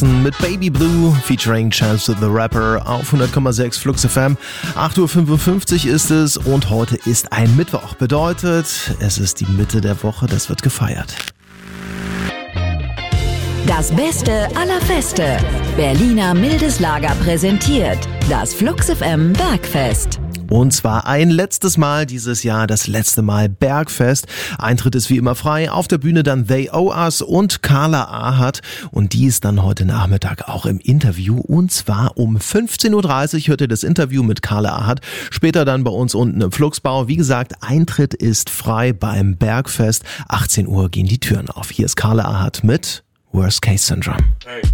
mit Baby Blue featuring Chance the Rapper auf 100,6 Flux FM. 8:55 Uhr ist es und heute ist ein Mittwoch. Bedeutet, es ist die Mitte der Woche, das wird gefeiert. Das Beste aller Feste. Berliner Mildes Lager präsentiert das Flux FM Bergfest. Und zwar ein letztes Mal dieses Jahr, das letzte Mal Bergfest. Eintritt ist wie immer frei. Auf der Bühne dann They Owe Us und Carla Ahat. Und die ist dann heute Nachmittag auch im Interview. Und zwar um 15:30 Uhr hört ihr das Interview mit Carla Ahat. Später dann bei uns unten im Fluxbau. Wie gesagt, Eintritt ist frei beim Bergfest. 18 Uhr gehen die Türen auf. Hier ist Carla Ahat mit Worst Case Syndrome. Hey.